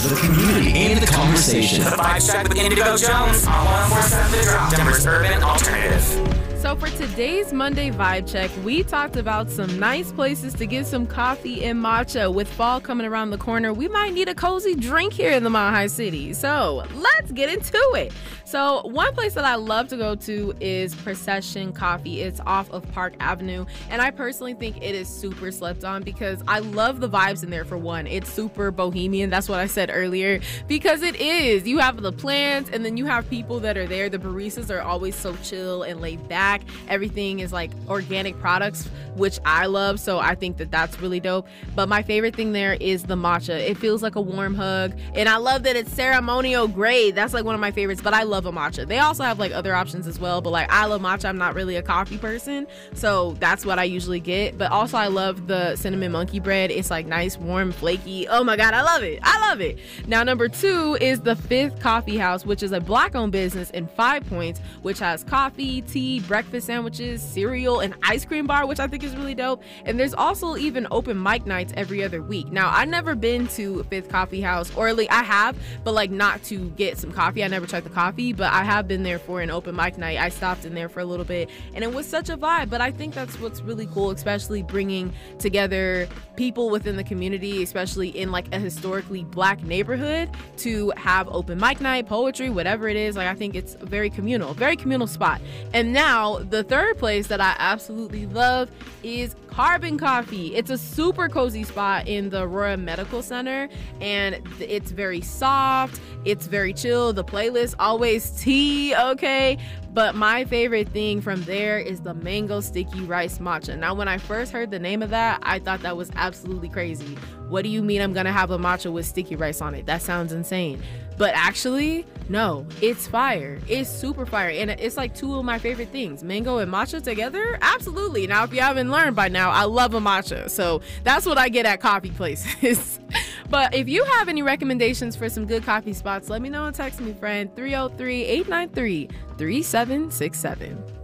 the community, and the conversation. The Vibe Check with Indigo Jones on 104.7 The Drop, Denver's urban alternative. So for today's Monday Vibe Check, we talked about some nice places to get some coffee and matcha. With fall coming around the corner, we might need a cozy drink here in the Mile High City. So let's get into it. So one place that I love to go to is Procession Coffee. It's off of Park Avenue, and I personally think it is super slept on because I love the vibes in there. For one, it's super bohemian. That's what I said earlier, because it is. You have the plants, and then you have people that are there. The baristas are always so chill and laid back. Everything is like organic products, which I love, so I think that that's really dope. But my favorite thing there is the matcha. It feels like a warm hug, and I love that it's ceremonial grade. That's like one of my favorites, but I love a matcha. They also have like other options as well, but like I love matcha. I'm not really a coffee person, so that's what I usually get. But also I love the cinnamon monkey bread. It's like nice, warm, flaky. Oh my god, I love it. I love it. Now number 2 is the Fifth Coffee House, which is a black-owned business in 5 Points, which has coffee, tea, breakfast sandwiches, cereal, and ice cream bar, which I think is really dope. And there's also even open mic nights every other week. Now I've never been to Fifth Coffee House, or like I have, but like not to get some coffee. I never tried the coffee, but I have been there for an open mic night. I stopped in there for a little bit, and it was such a vibe. But I think that's what's really cool, especially bringing together people within the community, especially in like a historically black neighborhood, to have open mic night, poetry, whatever it is. Like I think it's a very communal spot. And now the third place that I absolutely love is Carbon Coffee. It's a super cozy spot in the Aurora Medical Center, and it's very soft, it's very chill. The playlist always tea, okay? But my favorite thing from there is the mango sticky rice matcha. Now, when I first heard the name of that, I thought that was absolutely crazy. What do you mean I'm gonna have a matcha with sticky rice on it? That sounds insane. But actually, no, it's fire. It's super fire. And it's like 2 of my favorite things. Mango and matcha together? Absolutely. Now, if you haven't learned by now, I love a matcha. So that's what I get at coffee places. But if you have any recommendations for some good coffee spots, let me know and text me, friend. 303-893-3767.